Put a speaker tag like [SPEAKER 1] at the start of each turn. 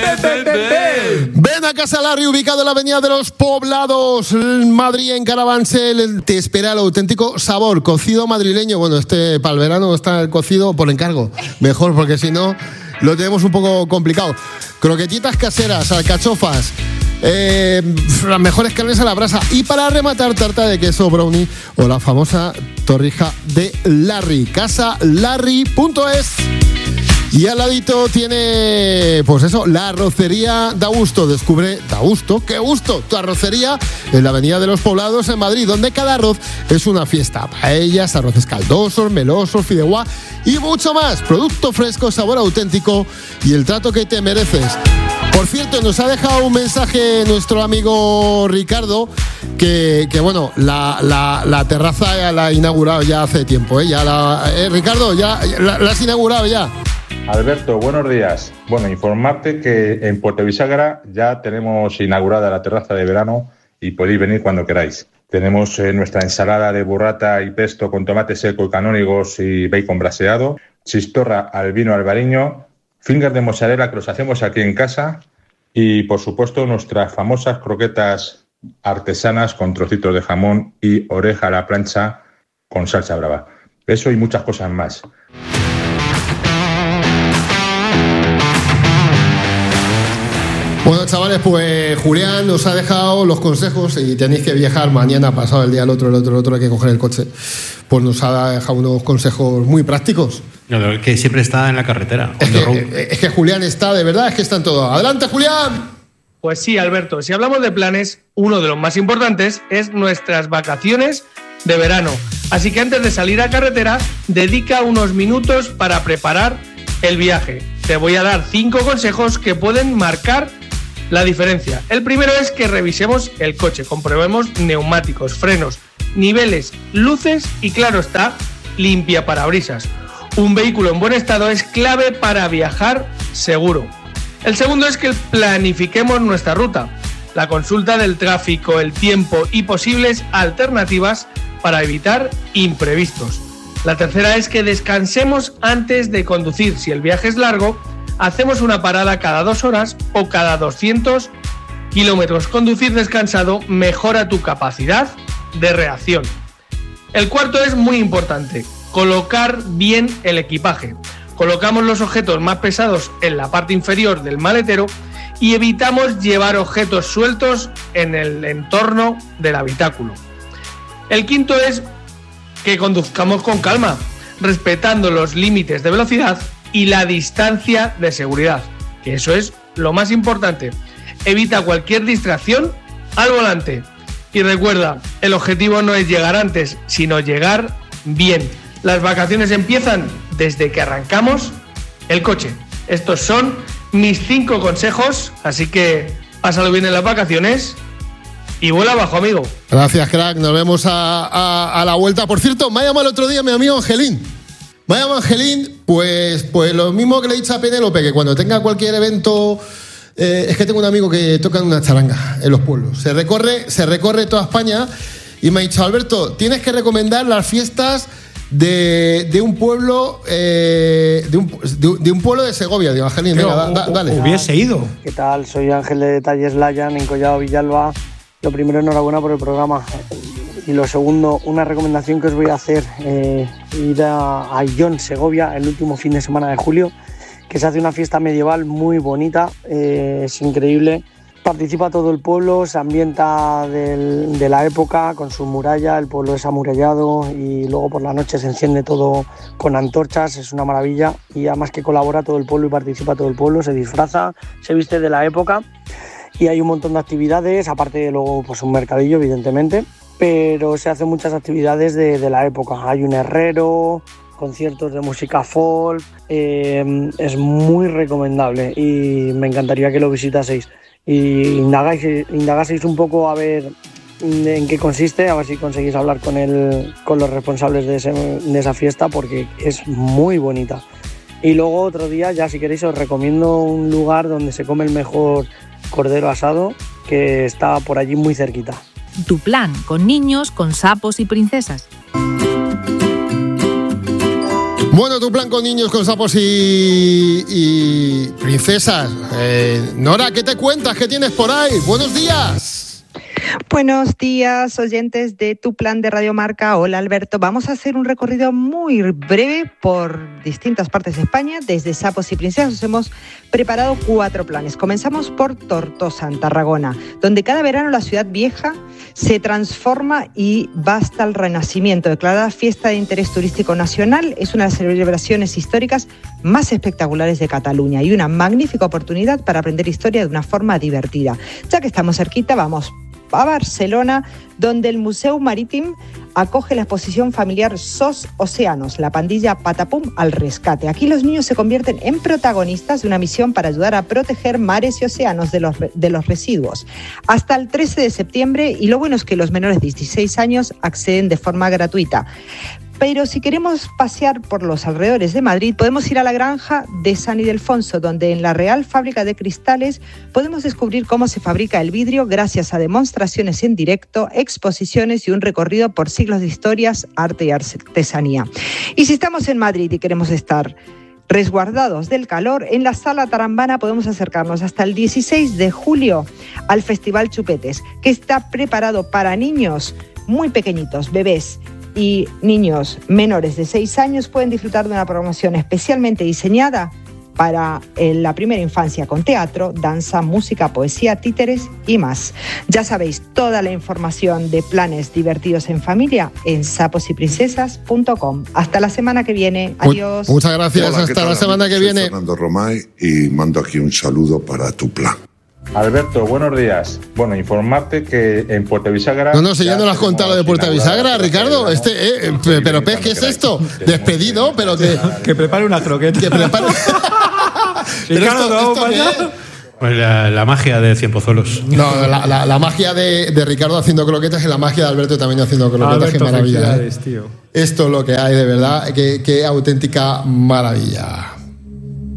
[SPEAKER 1] Ven a Casa Larry, ubicado en la Avenida de los Poblados, Madrid, en Carabanchel. Te espera el auténtico sabor, cocido madrileño. Bueno, para el verano está el cocido por encargo. Mejor, porque si no, lo tenemos un poco complicado. Croquetitas caseras, alcachofas, las mejores carnes a la brasa. Y para rematar, tarta de queso brownie o la famosa torrija de Larry. Casalarry.es. Y al ladito tiene, pues eso, la arrocería Da Gusto. Descubre Da Gusto, ¡qué gusto! Tu arrocería en la Avenida de los Poblados en Madrid, donde cada arroz es una fiesta. Paellas, arroces caldosos, melosos, fideuá y mucho más. Producto fresco, sabor auténtico y el trato que te mereces. Por cierto, nos ha dejado un mensaje nuestro amigo Ricardo que bueno, la terraza ya la ha inaugurado ya hace tiempo, ¿eh? Ricardo, ya la has inaugurado ya.
[SPEAKER 2] Alberto, buenos días. Bueno, informarte que en Puerto Bisagra ya tenemos inaugurada la terraza de verano y podéis venir cuando queráis. Tenemos nuestra ensalada de burrata y pesto con tomate seco y canónigos y bacon braseado, chistorra al vino albariño, fingers de mozzarella que los hacemos aquí en casa y, por supuesto, nuestras famosas croquetas artesanas con trocitos de jamón y oreja a la plancha con salsa brava. Eso y muchas cosas más.
[SPEAKER 1] Bueno, chavales, pues Julián nos ha dejado los consejos y tenéis que viajar mañana, pasado el día, el otro, hay que coger el coche. Pues nos ha dejado unos consejos muy prácticos.
[SPEAKER 3] No, que siempre está en la carretera.
[SPEAKER 1] Es que Julián está, de verdad, es que está en todo. ¡Adelante, Julián!
[SPEAKER 4] Pues sí, Alberto, si hablamos de planes, uno de los más importantes es nuestras vacaciones de verano. Así que antes de salir a carretera, dedica unos minutos para preparar el viaje. Te voy a dar 5 consejos que pueden marcar la diferencia. El primero es que revisemos el coche, comprobemos neumáticos, frenos, niveles, luces y, claro está, limpia parabrisas. Un vehículo en buen estado es clave para viajar seguro. El segundo es que planifiquemos nuestra ruta, la consulta del tráfico, el tiempo y posibles alternativas para evitar imprevistos. La tercera es que descansemos antes de conducir. Si el viaje es largo, hacemos una parada cada 2 horas o cada 200 kilómetros. Conducir descansado mejora tu capacidad de reacción. El cuarto es muy importante, colocar bien el equipaje. Colocamos los objetos más pesados en la parte inferior del maletero y evitamos llevar objetos sueltos en el entorno del habitáculo. El quinto es que conduzcamos con calma, respetando los límites de velocidad y la distancia de seguridad, que eso es lo más importante. Evita cualquier distracción al volante. Y recuerda, el objetivo no es llegar antes, sino llegar bien. Las vacaciones empiezan desde que arrancamos el coche. Estos son mis 5 consejos, así que pásalo bien en las vacaciones y vuela abajo, amigo.
[SPEAKER 1] Gracias, crack. Nos vemos a la vuelta. Por cierto, me ha llamado el otro día mi amigo Angelín. Pues lo mismo que le he dicho a Penélope, que cuando tenga cualquier evento... es que tengo un amigo que toca en una charanga en los pueblos. Se recorre toda España y me ha dicho, Alberto, tienes que recomendar las fiestas de un pueblo de un pueblo de Segovia. Digo, Angelín, venga, dale.
[SPEAKER 3] Hubiese ido.
[SPEAKER 5] ¿Qué tal? Soy Ángel de Detalles Layan, en Collado Villalba. Lo primero, enhorabuena por el programa. Y lo segundo, una recomendación que os voy a hacer, ir a Ayllón, Segovia, el último fin de semana de julio, que se hace una fiesta medieval muy bonita, es increíble. Participa todo el pueblo, se ambienta de la época con su muralla, el pueblo es amurallado y luego por la noche se enciende todo con antorchas, es una maravilla. Y además que colabora todo el pueblo y participa todo el pueblo, se disfraza, se viste de la época y hay un montón de actividades, aparte de luego pues un mercadillo evidentemente, pero se hacen muchas actividades de la época. Hay un herrero, conciertos de música folk, es muy recomendable y me encantaría que lo visitaseis y indagaseis un poco a ver en qué consiste, a ver si conseguís hablar con los responsables de esa fiesta, porque es muy bonita. Y luego otro día, ya si queréis, os recomiendo un lugar donde se come el mejor cordero asado, que está por allí muy cerquita.
[SPEAKER 6] Tu plan, con niños, con sapos y princesas.
[SPEAKER 1] Bueno, tu plan con niños, con sapos y princesas. Nora, ¿qué te cuentas? ¿Qué tienes por ahí? ¡Buenos días!
[SPEAKER 6] Buenos días, oyentes de Tu Plan de Radio Marca. Hola, Alberto. Vamos a hacer un recorrido muy breve por distintas partes de España. Desde Sapos y Princesas os hemos preparado 4 planes. Comenzamos por Tortosa, en Tarragona, donde cada verano la ciudad vieja se transforma y va hasta el Renacimiento. Declarada Fiesta de Interés Turístico Nacional, es una de las celebraciones históricas más espectaculares de Cataluña y una magnífica oportunidad para aprender historia de una forma divertida. Ya que estamos cerquita, vamos a Barcelona, donde el Museu Marítim acoge la exposición familiar SOS Océanos, la pandilla Patapum al rescate. Aquí los niños se convierten en protagonistas de una misión para ayudar a proteger mares y océanos de los residuos. Hasta el 13 de septiembre, y lo bueno es que los menores de 16 años acceden de forma gratuita. Pero si queremos pasear por los alrededores de Madrid, podemos ir a la granja de San Ildefonso, donde en la Real Fábrica de Cristales podemos descubrir cómo se fabrica el vidrio gracias a demostraciones en directo, exposiciones y un recorrido por siglos de historias, arte y artesanía. Y si estamos en Madrid y queremos estar resguardados del calor, en la Sala Tarambana podemos acercarnos hasta el 16 de julio al Festival Chupetes, que está preparado para niños muy pequeñitos, bebés, y niños menores de 6 años pueden disfrutar de una programación especialmente diseñada para la primera infancia, con teatro, danza, música, poesía, títeres y más. Ya sabéis, toda la información de planes divertidos en familia en saposyprincesas.com. Hasta la semana que viene. Adiós.
[SPEAKER 1] Muchas gracias.
[SPEAKER 7] Hola,
[SPEAKER 1] hasta la semana que viene.
[SPEAKER 7] Soy Fernando Romay y mando aquí un saludo para Tu Plan.
[SPEAKER 2] Alberto, buenos días. Bueno, informarte que en Puerto Bisagra...
[SPEAKER 1] No, si ya no lo has contado de Puerto Bisagra, Ricardo. Pero ¿qué es esto? Despedido, pero que...
[SPEAKER 3] Que prepare una croqueta.
[SPEAKER 1] Que prepare...
[SPEAKER 3] Ricardo, ¿vamos para allá? Pues la magia de Cienpozuelos.
[SPEAKER 1] No, la magia de Ricardo haciendo croquetas y la magia de Alberto también haciendo croquetas.
[SPEAKER 3] Alberto,
[SPEAKER 1] qué maravilla.
[SPEAKER 3] Tío.
[SPEAKER 1] Esto es lo que hay, de verdad. Qué auténtica maravilla.